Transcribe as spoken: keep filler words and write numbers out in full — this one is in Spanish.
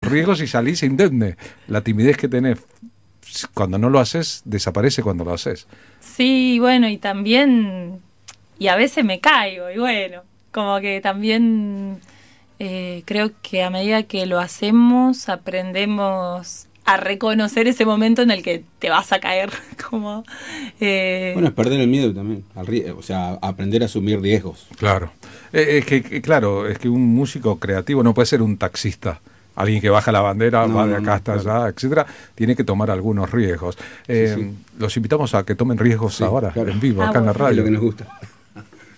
riesgos y salís indemne. La timidez que tenés cuando no lo haces, desaparece cuando lo haces. Sí, bueno, y también, y a veces me caigo, y bueno, como que también eh, creo que a medida que lo hacemos, aprendemos a reconocer ese momento en el que te vas a caer. como eh... Bueno, es perder el miedo también, al rie- o sea, aprender a asumir riesgos. Claro, eh, es que, que claro, es que un músico creativo no puede ser un taxista. Alguien que baja la bandera, no, va de acá no, hasta claro. allá, etcétera, tiene que tomar algunos riesgos. Eh, sí, sí. Los invitamos a que tomen riesgos sí, ahora, claro. en vivo, ah, acá bueno. en la radio. Es lo que nos gusta.